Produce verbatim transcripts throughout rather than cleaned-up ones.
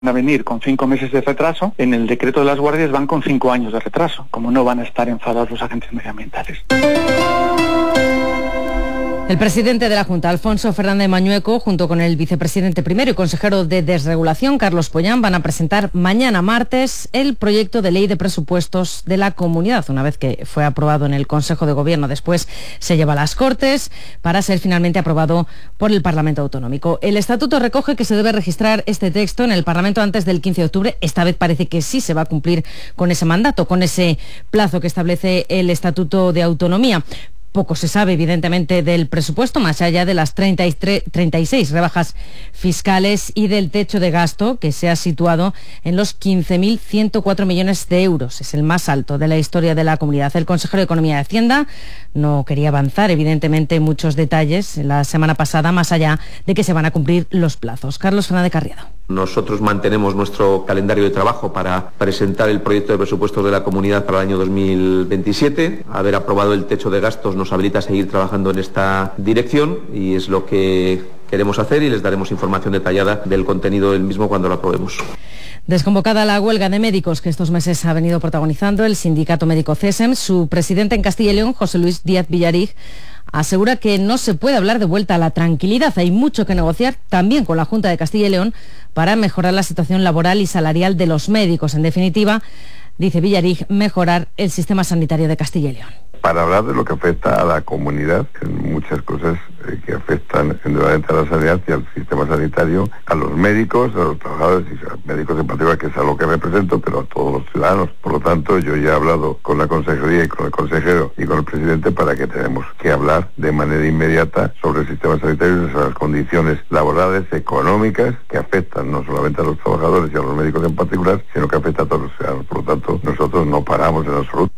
a venir con cinco meses de retraso, en el decreto de las guardias van con cinco años de retraso, como no van a estar enfadados los agentes medioambientales. El presidente de la Junta, Alfonso Fernández Mañueco, junto con el vicepresidente primero y consejero de Desregulación, Carlos Pollán, van a presentar mañana martes el proyecto de ley de presupuestos de la comunidad. Una vez que fue aprobado en el Consejo de Gobierno, después se lleva a las Cortes para ser finalmente aprobado por el Parlamento Autonómico. El Estatuto recoge que se debe registrar este texto en el Parlamento antes del quince de octubre. Esta vez parece que sí se va a cumplir con ese mandato, con ese plazo que establece el Estatuto de Autonomía. Poco se sabe, evidentemente, del presupuesto, más allá de las treinta y tres, treinta y seis rebajas fiscales y del techo de gasto, que se ha situado en los quince mil ciento cuatro millones de euros. Es el más alto de la historia de la comunidad. El consejero de Economía y Hacienda no quería avanzar, evidentemente, muchos detalles la semana pasada, más allá de que se van a cumplir los plazos. Carlos Fernández Carriedo. Nosotros mantenemos nuestro calendario de trabajo para presentar el proyecto de presupuestos de la comunidad para el año dos mil veintisiete. Haber aprobado el techo de gastos nos habilita a seguir trabajando en esta dirección y es lo que queremos hacer y les daremos información detallada del contenido del mismo cuando lo aprobemos. Desconvocada la huelga de médicos que estos meses ha venido protagonizando el sindicato médico CESEM, su presidente en Castilla y León, José Luis Díaz Villarig, asegura que no se puede hablar de vuelta a la tranquilidad. Hay mucho que negociar también con la Junta de Castilla y León para mejorar la situación laboral y salarial de los médicos. En definitiva, dice Villarig, mejorar el sistema sanitario de Castilla y León. Para hablar de lo que afecta a la comunidad, en muchas cosas eh, que afectan indudablemente a la sanidad y al sistema sanitario, a los médicos, a los trabajadores y a los médicos en particular, que es a lo que represento, pero a todos los ciudadanos. Por lo tanto, yo ya he hablado con la consejería y con el consejero y con el presidente para que tenemos que hablar de manera inmediata sobre el sistema sanitario y sobre las condiciones laborales, económicas, que afectan no solamente a los trabajadores y a los médicos en particular, sino que afecta a todos los ciudadanos. Por lo tanto, nosotros no paramos en absoluto.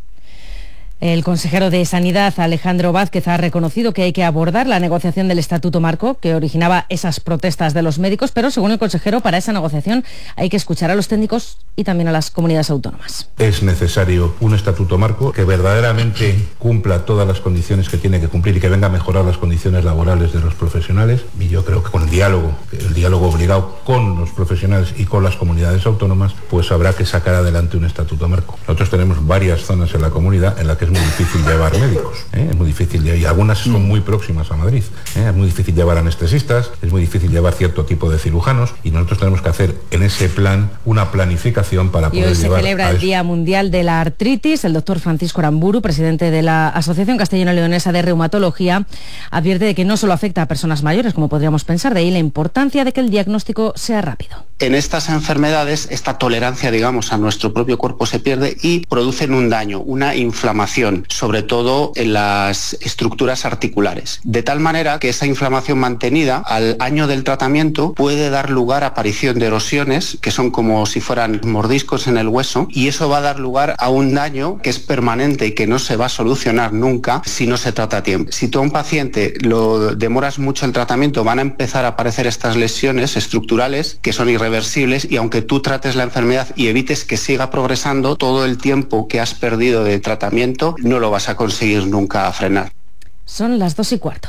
El consejero de Sanidad, Alejandro Vázquez, ha reconocido que hay que abordar la negociación del Estatuto Marco, que originaba esas protestas de los médicos, pero según el consejero, para esa negociación hay que escuchar a los técnicos y también a las comunidades autónomas. Es necesario un Estatuto Marco que verdaderamente cumpla todas las condiciones que tiene que cumplir y que venga a mejorar las condiciones laborales de los profesionales. Y yo creo que con el diálogo, el diálogo obligado con los profesionales y con las comunidades autónomas, pues habrá que sacar adelante un Estatuto Marco. Nosotros tenemos varias zonas en la comunidad en las que es muy difícil llevar médicos, ¿eh? es muy difícil, y algunas son muy próximas a Madrid, ¿eh? es muy difícil llevar anestesistas, es muy difícil llevar cierto tipo de cirujanos y nosotros tenemos que hacer en ese plan una planificación para poder llevar. Y hoy se celebra el Día Mundial de la Artritis. El doctor Francisco Aramburu, presidente de la Asociación Castellano-Leonesa de Reumatología, advierte de que no solo afecta a personas mayores, como podríamos pensar, de ahí la importancia de que el diagnóstico sea rápido. En estas enfermedades, esta tolerancia, digamos, a nuestro propio cuerpo se pierde y producen un daño, una inflamación, sobre todo en las estructuras articulares. De tal manera que esa inflamación mantenida al año del tratamiento puede dar lugar a aparición de erosiones, que son como si fueran mordiscos en el hueso, y eso va a dar lugar a un daño que es permanente y que no se va a solucionar nunca si no se trata a tiempo. Si tú a un paciente lo demoras mucho el tratamiento, van a empezar a aparecer estas lesiones estructurales que son irreversibles, y aunque tú trates la enfermedad y evites que siga progresando, todo el tiempo que has perdido de tratamiento no lo vas a conseguir nunca frenar. Son las dos y cuarto.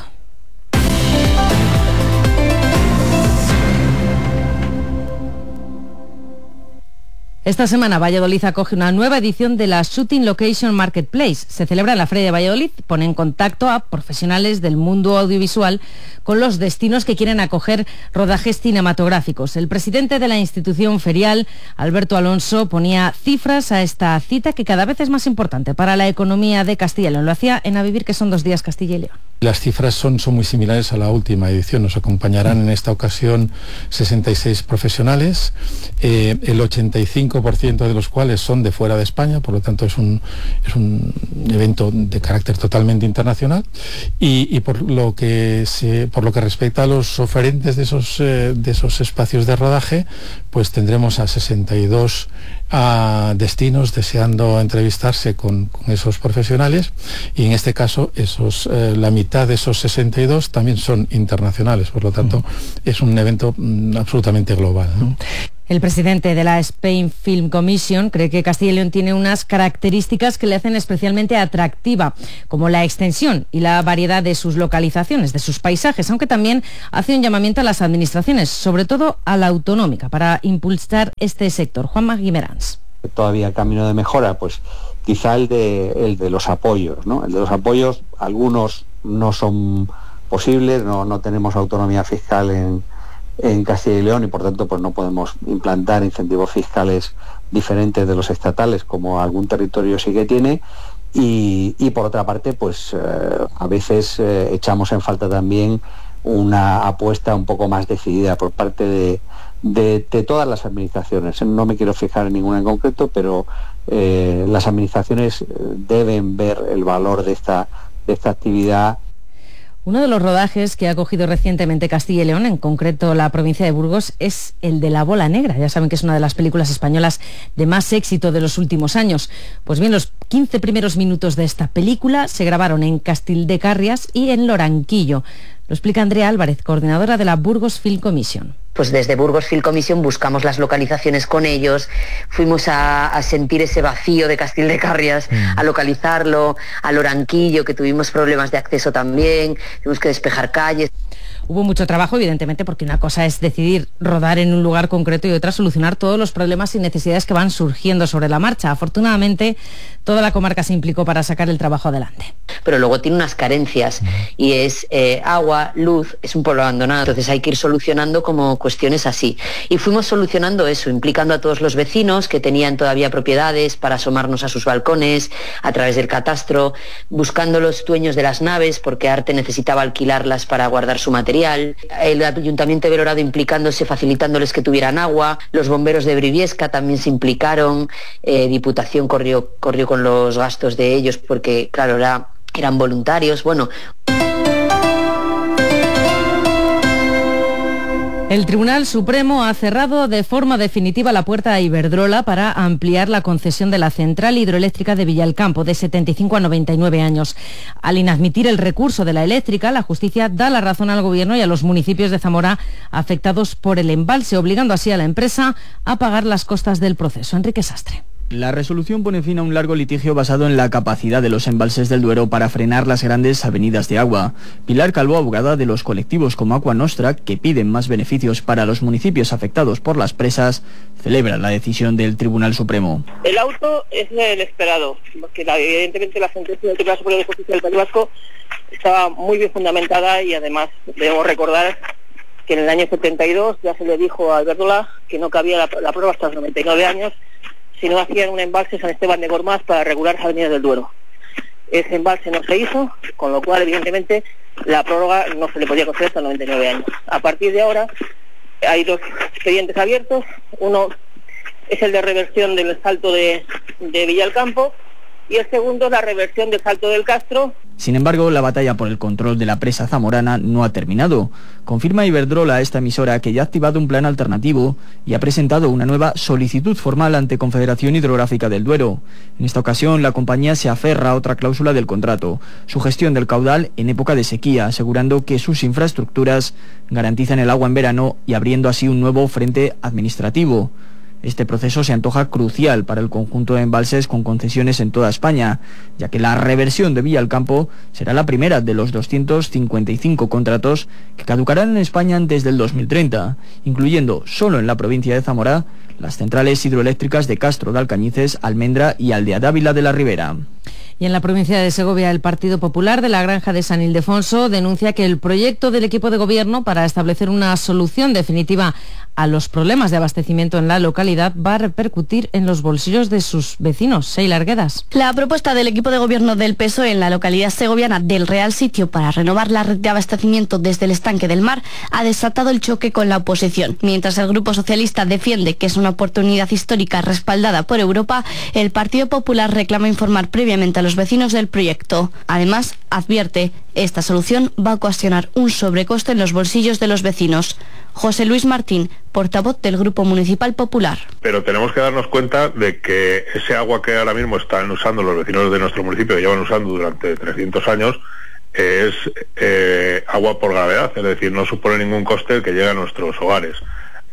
Esta semana Valladolid acoge una nueva edición de la Shooting Location Marketplace. Se celebra en la Feria de Valladolid, pone en contacto a profesionales del mundo audiovisual con los destinos que quieren acoger rodajes cinematográficos. El presidente de la institución ferial, Alberto Alonso, ponía cifras a esta cita que cada vez es más importante para la economía de Castilla y León. Lo hacía en A Vivir, que son dos días Castilla y León. Las cifras son, son muy similares a la última edición. Nos acompañarán en esta ocasión sesenta y seis profesionales, eh, el ochenta y cinco por ciento de los cuales son de fuera de España, por lo tanto es un, es un evento de carácter totalmente internacional. Y, y por lo que se, por lo que respecta a los oferentes de esos, eh, de esos espacios de rodaje, pues tendremos a sesenta y dos a destinos deseando entrevistarse con, con esos profesionales, y en este caso esos, eh, la mitad de esos sesenta y dos también son internacionales, por lo tanto mm. es un evento mm, absolutamente global, ¿no? El presidente de la Spain Film Commission cree que Castilla y León tiene unas características que le hacen especialmente atractiva, como la extensión y la variedad de sus localizaciones, de sus paisajes, aunque también hace un llamamiento a las administraciones, sobre todo a la autonómica, para impulsar este sector. Juanma Guimerans. Todavía camino de mejora, pues quizá el de, el de los apoyos, ¿no? El de los apoyos, algunos no son posibles, no, no tenemos autonomía fiscal en en Castilla y León y por tanto pues no podemos implantar incentivos fiscales diferentes de los estatales como algún territorio sí que tiene y, y por otra parte pues eh, a veces eh, echamos en falta también una apuesta un poco más decidida por parte de, de, de todas las administraciones. No me quiero fijar en ninguna en concreto, pero eh, las administraciones deben ver el valor de esta, de esta actividad. Uno de los rodajes que ha acogido recientemente Castilla y León, en concreto la provincia de Burgos, es el de La Bola Negra. Ya saben que es una de las películas españolas de más éxito de los últimos años. Pues bien, los quince primeros minutos de esta película se grabaron en Castildecarrias y en Loranquillo. Lo explica Andrea Álvarez, coordinadora de la Burgos Film Commission. Pues desde Burgos Film Commission buscamos las localizaciones con ellos, fuimos a, a sentir ese vacío de Castildecarrias, mm. a localizarlo, a Loranquillo, que tuvimos problemas de acceso también, tuvimos que despejar calles. Hubo mucho trabajo, evidentemente, porque una cosa es decidir rodar en un lugar concreto y otra solucionar todos los problemas y necesidades que van surgiendo sobre la marcha. Afortunadamente, toda la comarca se implicó para sacar el trabajo adelante. Pero luego tiene unas carencias y es eh, agua, luz, es un pueblo abandonado, entonces hay que ir solucionando como cuestiones así. Y fuimos solucionando eso, implicando a todos los vecinos que tenían todavía propiedades para asomarnos a sus balcones, a través del catastro, buscando los dueños de las naves, porque Arte necesitaba alquilarlas para guardar su material. El Ayuntamiento de Belorado implicándose, facilitándoles que tuvieran agua, los bomberos de Briviesca también se implicaron, eh, Diputación corrió, corrió con los gastos de ellos porque, claro, era, eran voluntarios, bueno... El Tribunal Supremo ha cerrado de forma definitiva la puerta a Iberdrola para ampliar la concesión de la central hidroeléctrica de Villalcampo de setenta y cinco a noventa y nueve años. Al inadmitir el recurso de la eléctrica, la justicia da la razón al Gobierno y a los municipios de Zamora afectados por el embalse, obligando así a la empresa a pagar las costas del proceso. Enrique Sastre. La resolución pone fin a un largo litigio basado en la capacidad de los embalses del Duero para frenar las grandes avenidas de agua. Pilar Calvo, abogada de los colectivos como Aqua Nostra, que piden más beneficios para los municipios afectados por las presas, celebra la decisión del Tribunal Supremo. El auto es el esperado, porque evidentemente la sentencia del Tribunal Supremo de Justicia del País Vasco estaba muy bien fundamentada y además debemos recordar que en el año setenta y dos ya se le dijo a Iberdrola que no cabía la, la prueba hasta los noventa y nueve años si no hacían un embalse San Esteban de Gormaz para regular las avenidas del Duero. Ese embalse no se hizo, con lo cual evidentemente la prórroga no se le podía conceder hasta los noventa y nueve años. A partir de ahora hay dos expedientes abiertos, uno es el de reversión del salto de, de Villalcampo y el segundo es la reversión del salto del Castro. Sin embargo, la batalla por el control de la presa zamorana no ha terminado. Confirma Iberdrola a esta emisora que ya ha activado un plan alternativo y ha presentado una nueva solicitud formal ante Confederación Hidrográfica del Duero. En esta ocasión, la compañía se aferra a otra cláusula del contrato, su gestión del caudal en época de sequía, asegurando que sus infraestructuras garantizan el agua en verano y abriendo así un nuevo frente administrativo. Este proceso se antoja crucial para el conjunto de embalses con concesiones en toda España, ya que la reversión de Villalcampo será la primera de los doscientos cincuenta y cinco contratos que caducarán en España antes del dos mil treinta, incluyendo solo en la provincia de Zamora las centrales hidroeléctricas de Castro de Alcañices, Almendra y Aldea Dávila de la Ribera. Y en la provincia de Segovia, el Partido Popular de la Granja de San Ildefonso denuncia que el proyecto del equipo de gobierno para establecer una solución definitiva a los problemas de abastecimiento en la localidad va a repercutir en los bolsillos de sus vecinos. Sheila Arguedas. La propuesta del equipo de gobierno del P S O E en la localidad segoviana del Real Sitio para renovar la red de abastecimiento desde el estanque del Mar ha desatado el choque con la oposición. Mientras el Grupo Socialista defiende que es una oportunidad histórica respaldada por Europa, el Partido Popular reclama informar previamente a los vecinos del proyecto. Además, advierte, esta solución va a ocasionar un sobrecoste en los bolsillos de los vecinos. José Luis Martín, portavoz del Grupo Municipal Popular. Pero tenemos que darnos cuenta de que ese agua que ahora mismo están usando los vecinos de nuestro municipio, que llevan usando durante trescientos años, es eh, agua por gravedad, es decir, no supone ningún coste el que llegue a nuestros hogares.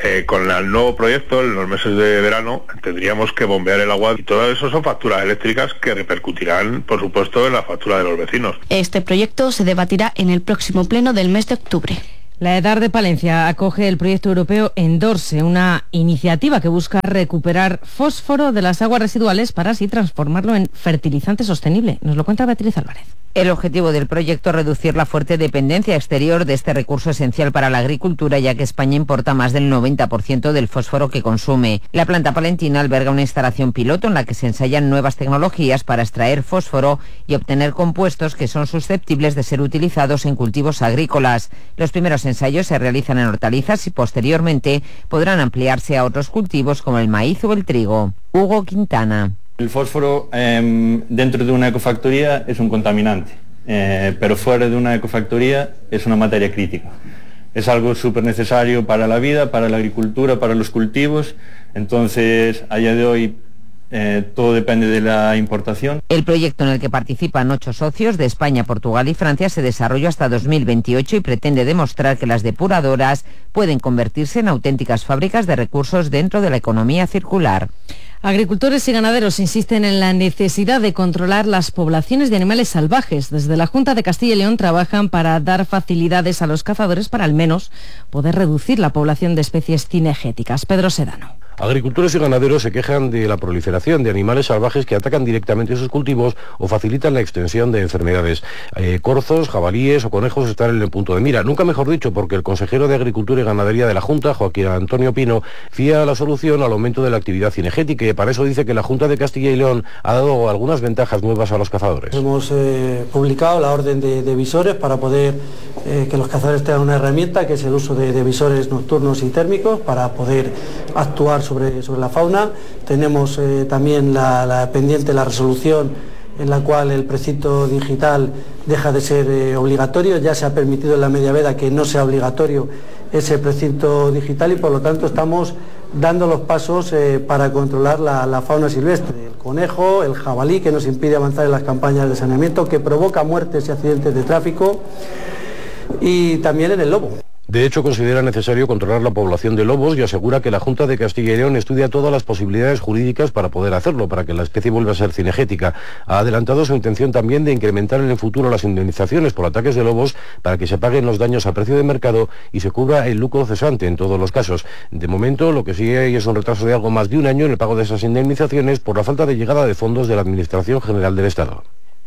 Eh, con el nuevo proyecto, en los meses de verano, tendríamos que bombear el agua y todo eso son facturas eléctricas que repercutirán, por supuesto, en la factura de los vecinos. Este proyecto se debatirá en el próximo pleno del mes de octubre. La EDAR de Palencia acoge el proyecto europeo Endorse, una iniciativa que busca recuperar fósforo de las aguas residuales para así transformarlo en fertilizante sostenible. Nos lo cuenta Beatriz Álvarez. El objetivo del proyecto es reducir la fuerte dependencia exterior de este recurso esencial para la agricultura, ya que España importa más del noventa por ciento del fósforo que consume. La planta palentina alberga una instalación piloto en la que se ensayan nuevas tecnologías para extraer fósforo y obtener compuestos que son susceptibles de ser utilizados en cultivos agrícolas. Los primeros ensayos se realizan en hortalizas y posteriormente podrán ampliarse a otros cultivos como el maíz o el trigo. Hugo Quintana. El fósforo eh, dentro de una ecofactoría es un contaminante, eh, pero fuera de una ecofactoría es una materia crítica. Es algo súper necesario para la vida, para la agricultura, para los cultivos. Entonces, a día de hoy, eh, todo depende de la importación. El proyecto, en el que participan ocho socios de España, Portugal y Francia, se desarrolló hasta dos mil veintiocho y pretende demostrar que las depuradoras pueden convertirse en auténticas fábricas de recursos dentro de la economía circular. Agricultores y ganaderos insisten en la necesidad de controlar las poblaciones de animales salvajes. Desde la Junta de Castilla y León trabajan para dar facilidades a los cazadores para al menos poder reducir la población de especies cinegéticas. Pedro Sedano. Agricultores y ganaderos se quejan de la proliferación de animales salvajes que atacan directamente sus cultivos o facilitan la extensión de enfermedades. Eh, corzos, jabalíes o conejos están en el punto de mira. Nunca mejor dicho, porque el consejero de Agricultura y Ganadería de la Junta, Joaquín Antonio Pino, fía la solución al aumento de la actividad cinegética y para eso dice que la Junta de Castilla y León ha dado algunas ventajas nuevas a los cazadores. Hemos eh, publicado la orden de, de visores para poder eh, que los cazadores tengan una herramienta que es el uso de, de visores nocturnos y térmicos para poder actuar sobre, sobre la fauna. Tenemos eh, también la, la pendiente la resolución en la cual el precinto digital deja de ser eh, obligatorio. Ya se ha permitido en la media veda que no sea obligatorio ese precinto digital y por lo tanto estamos dando los pasos eh, para controlar la, la fauna silvestre. El conejo, el jabalí, que nos impide avanzar en las campañas de saneamiento, que provoca muertes y accidentes de tráfico, y también en el lobo. De hecho, considera necesario controlar la población de lobos y asegura que la Junta de Castilla y León estudia todas las posibilidades jurídicas para poder hacerlo, para que la especie vuelva a ser cinegética. Ha adelantado su intención también de incrementar en el futuro las indemnizaciones por ataques de lobos para que se paguen los daños a precio de mercado y se cubra el lucro cesante en todos los casos. De momento, lo que sigue ahí es un retraso de algo más de un año en el pago de esas indemnizaciones por la falta de llegada de fondos de la Administración General del Estado.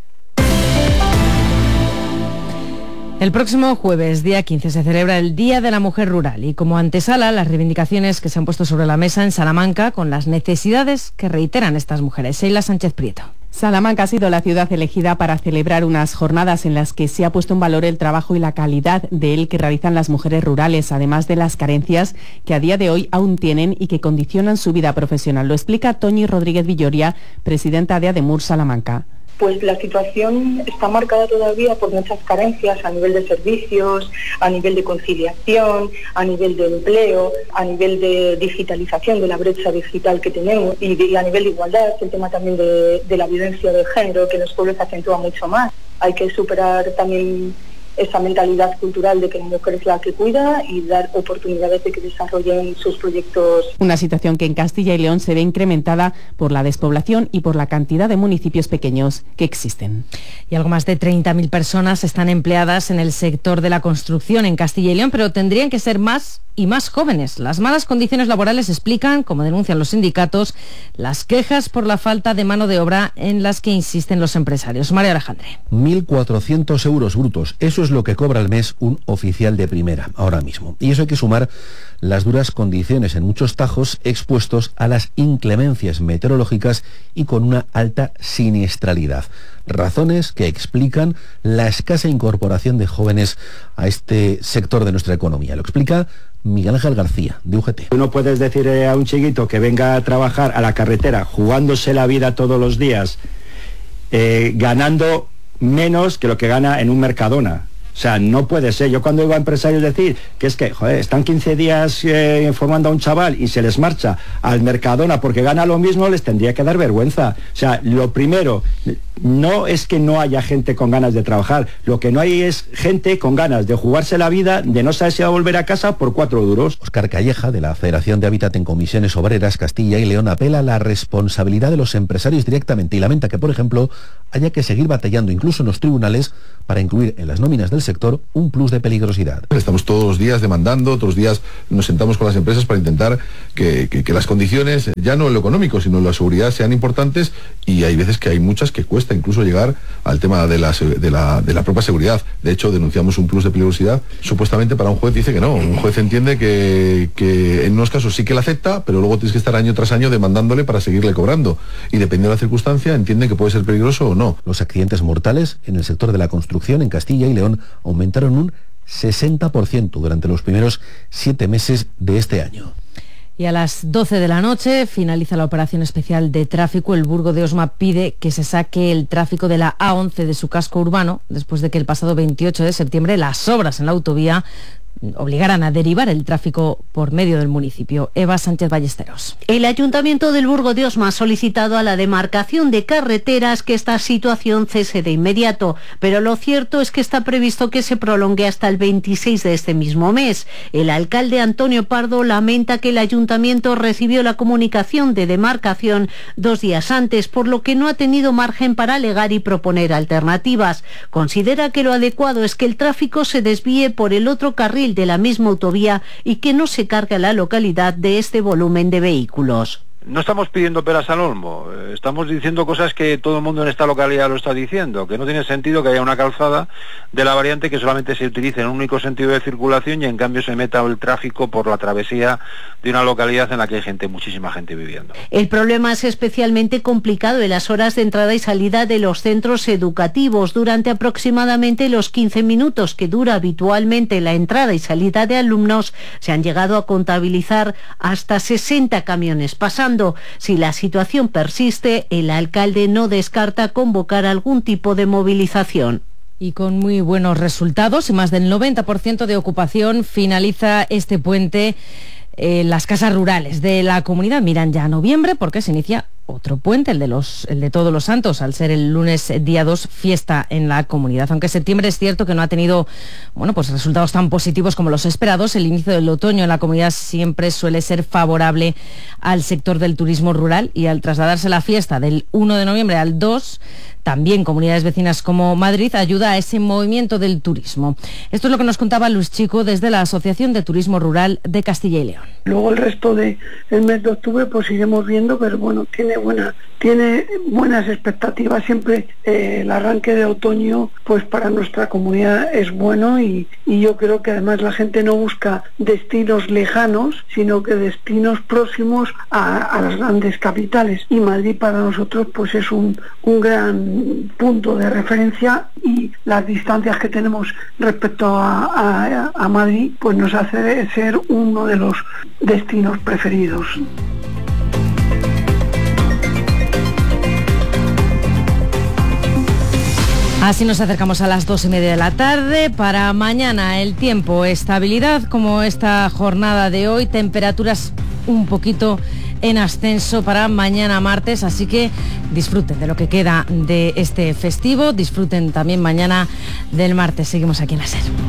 El próximo jueves, día quince, se celebra el Día de la Mujer Rural y como antesala las reivindicaciones que se han puesto sobre la mesa en Salamanca con las necesidades que reiteran estas mujeres. Sheila Sánchez Prieto. Salamanca ha sido la ciudad elegida para celebrar unas jornadas en las que se ha puesto en valor el trabajo y la calidad de él que realizan las mujeres rurales, además de las carencias que a día de hoy aún tienen y que condicionan su vida profesional. Lo explica Toñi Rodríguez Villoria, presidenta de ADEMUR Salamanca. Pues la situación está marcada todavía por muchas carencias a nivel de servicios, a nivel de conciliación, a nivel de empleo, a nivel de digitalización, de la brecha digital que tenemos y, de, y a nivel de igualdad, el tema también de, de la violencia de género, que en los pueblos se acentúa mucho más. Hay que superar también esa mentalidad cultural de que la mujer es la que cuida y dar oportunidades de que desarrollen sus proyectos. Una situación que en Castilla y León se ve incrementada por la despoblación y por la cantidad de municipios pequeños que existen. Y algo más de treinta mil personas están empleadas en el sector de la construcción en Castilla y León, pero tendrían que ser más y más jóvenes. Las malas condiciones laborales explican, como denuncian los sindicatos, las quejas por la falta de mano de obra en las que insisten los empresarios. María Alejandre. mil cuatrocientos euros brutos. Eso es lo que cobra al mes un oficial de primera, ahora mismo. Y eso hay que sumar las duras condiciones en muchos tajos expuestos a las inclemencias meteorológicas y con una alta siniestralidad. Razones que explican la escasa incorporación de jóvenes a este sector de nuestra economía. Lo explica Miguel Ángel García, de U G T. Tú no puedes decir a un chiquito que venga a trabajar a la carretera jugándose la vida todos los días, eh, ganando menos que lo que gana en un Mercadona. O sea, no puede ser. Yo cuando iba a empresarios decir que es que, joder, están quince días eh, formando a un chaval y se les marcha al Mercadona porque gana lo mismo, les tendría que dar vergüenza. O sea, lo primero, no es que no haya gente con ganas de trabajar, lo que no hay es gente con ganas de jugarse la vida, de no saber si va a volver a casa por cuatro duros. Óscar Calleja, de la Federación de Hábitat en Comisiones Obreras Castilla y León, apela a la responsabilidad de los empresarios directamente y lamenta que, por ejemplo, haya que seguir batallando incluso en los tribunales para incluir en las nóminas del sector un plus de peligrosidad. Estamos todos los días demandando, todos los días nos sentamos con las empresas para intentar que, que, que las condiciones, ya no en lo económico, sino en la seguridad, sean importantes, y hay veces que hay muchas que cuesta incluso llegar al tema de la, de la, de la propia seguridad. De hecho, denunciamos un plus de peligrosidad, supuestamente para un juez dice que no. Un juez entiende que, que en unos casos sí que la acepta, pero luego tienes que estar año tras año demandándole para seguirle cobrando. Y dependiendo de la circunstancia, entiende que puede ser peligroso o no. Los accidentes mortales en el sector de la construcción en Castilla y León aumentaron un sesenta por ciento durante los primeros siete meses de este año. Y a las doce de la noche finaliza la operación especial de tráfico. El Burgo de Osma pide que se saque el tráfico de la A once de su casco urbano, después de que el pasado veintiocho de septiembre las obras en la autovía obligaran a derivar el tráfico por medio del municipio. Eva Sánchez Ballesteros. El Ayuntamiento del Burgo de Osma ha solicitado a la demarcación de carreteras que esta situación cese de inmediato, pero lo cierto es que está previsto que se prolongue hasta el veintiséis de este mismo mes. El alcalde Antonio Pardo lamenta que el Ayuntamiento recibió la comunicación de demarcación dos días antes, por lo que no ha tenido margen para alegar y proponer alternativas. Considera que lo adecuado es que el tráfico se desvíe por el otro carril de la misma autovía y que no se cargue a la localidad de este volumen de vehículos. No estamos pidiendo peras al olmo, estamos diciendo cosas que todo el mundo en esta localidad lo está diciendo, que no tiene sentido que haya una calzada de la variante que solamente se utilice en un único sentido de circulación y en cambio se meta el tráfico por la travesía de una localidad en la que hay gente, muchísima gente viviendo. El problema es especialmente complicado en las horas de entrada y salida de los centros educativos. Durante aproximadamente los quince minutos que dura habitualmente la entrada y salida de alumnos, se han llegado a contabilizar hasta sesenta camiones pasando. Si la situación persiste, el alcalde no descarta convocar algún tipo de movilización. Y con muy buenos resultados, más del noventa por ciento de ocupación, finaliza este puente en las casas rurales de la comunidad. Miran ya a noviembre porque se inicia otro puente, el de los, el de Todos los Santos, al ser el lunes día dos fiesta en la comunidad. Aunque septiembre es cierto que no ha tenido, bueno, pues resultados tan positivos como los esperados, el inicio del otoño en la comunidad siempre suele ser favorable al sector del turismo rural, y al trasladarse la fiesta del uno de noviembre al dos, también comunidades vecinas como Madrid ayuda a ese movimiento del turismo. Esto es lo que nos contaba Luis Chico desde la Asociación de Turismo Rural de Castilla y León. Luego el resto del mes de octubre pues iremos viendo, pero bueno, tiene buena, tiene buenas expectativas. Siempre eh, el arranque de otoño pues para nuestra comunidad es bueno, y, y yo creo que además la gente no busca destinos lejanos, sino que destinos próximos a, a las grandes capitales. Y Madrid para nosotros pues es un, un gran punto de referencia, y las distancias que tenemos respecto a, a, a Madrid pues nos hace ser uno de los destinos preferidos. Así nos acercamos a las dos y media de la tarde. Para mañana el tiempo, estabilidad como esta jornada de hoy, temperaturas un poquito en ascenso para mañana martes, así que disfruten de lo que queda de este festivo, disfruten también mañana del martes. Seguimos aquí en la SER.